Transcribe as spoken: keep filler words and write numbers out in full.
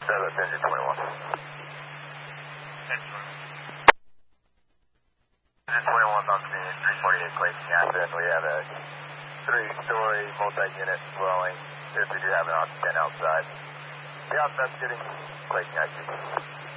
Service engine twenty-one. Engine twenty-one on scene, three forty-eight Clayton Gaston. We have a three-story multi-unit dwelling. If we do have an occupant outside. The outside's getting Clayton I G.